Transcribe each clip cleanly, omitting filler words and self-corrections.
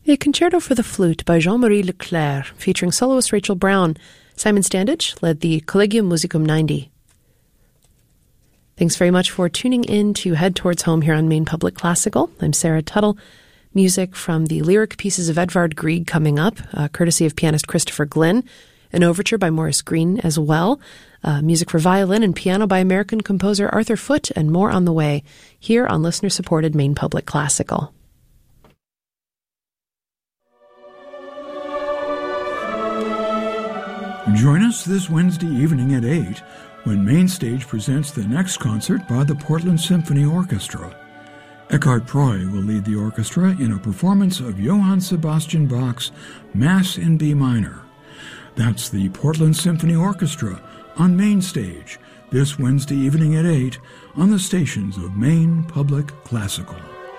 A concerto for the flute by Jean-Marie Leclerc, featuring soloist Rachel Brown. Simon Standage led the Collegium Musicum 90. Thanks very much for tuning in to Head Towards Home here on Maine Public Classical. I'm Sarah Tuttle. Music from the lyric pieces of Edvard Grieg coming up, courtesy of pianist Christopher Glynn. An overture by Maurice Greene as well. Music for violin and piano by American composer Arthur Foote, and more on the way here on listener-supported Maine Public Classical. Join us this Wednesday evening at 8 when Mainstage presents the next concert by the Portland Symphony Orchestra. Eckhard Preu will lead the orchestra in a performance of Johann Sebastian Bach's Mass in B minor. That's the Portland Symphony Orchestra on Mainstage this Wednesday evening at 8 on the stations of Maine Public Classical.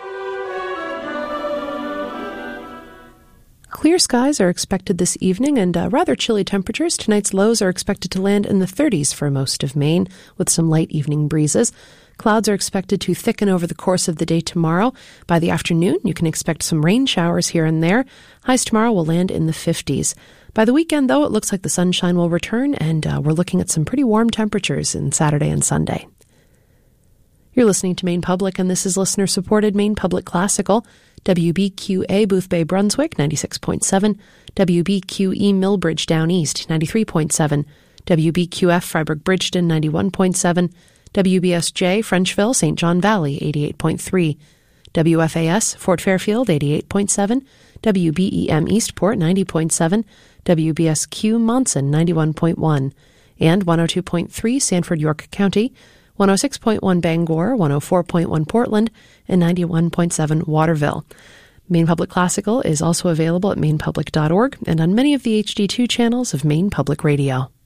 Clear skies are expected this evening and rather chilly temperatures. Tonight's lows are expected to land in the 30s for most of Maine, with some light evening breezes. Clouds are expected to thicken over the course of the day tomorrow. By the afternoon, you can expect some rain showers here and there. Highs tomorrow will land in the 50s. By the weekend, though, it looks like the sunshine will return, and we're looking at some pretty warm temperatures in Saturday and Sunday. You're listening to Maine Public, and this is listener-supported Maine Public Classical. WBQA Boothbay Brunswick, 96.7. WBQE Millbridge Down East, 93.7. WBQF Freiburg Bridgeton, 91.7. WBSJ Frenchville St. John Valley, 88.3. WFAS Fort Fairfield, 88.7. WBEM Eastport, 90.7. WBSQ Monson, 91.1. And 102.3 Sanford, York County, 106.1 Bangor, 104.1 Portland, and 91.7 Waterville. Maine Public Classical is also available at mainepublic.org and on many of the HD2 channels of Maine Public Radio.